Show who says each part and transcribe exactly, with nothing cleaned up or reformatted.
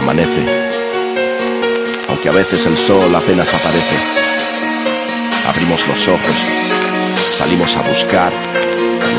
Speaker 1: amanece, aunque a veces el sol apenas aparece. Abrimos los ojos, salimos a buscar